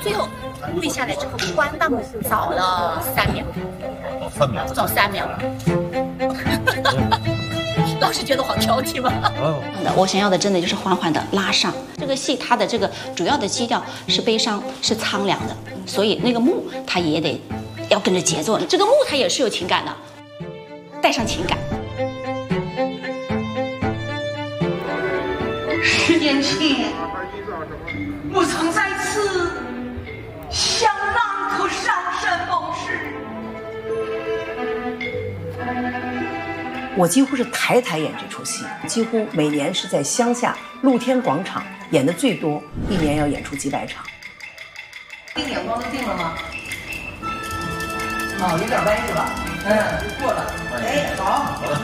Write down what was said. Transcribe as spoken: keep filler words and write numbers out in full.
最后跪下来之后关大幕，早了三秒， 早三秒， 早三秒。老师觉得我好挑剔吗？ 哦， 我想要的真的就是缓缓的拉上。这个戏它的这个主要的基调是悲伤，是苍凉的，所以那个幕它也得要跟着节奏。这个幕它也是有情感的，带上情感。 十年前，我曾在此向南头上山谋事。 我几乎是台台演这出戏，几乎每年是在乡下露天广场演的最多，一年要演出几百场。 定眼光都定了吗？哦，有点歪是吧？嗯，就过了。哎，好。